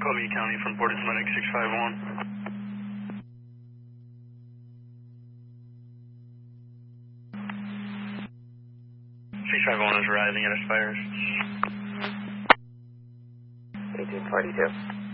Columbia County from Portage Medic 651. 651 is arriving at Aspires. 1842.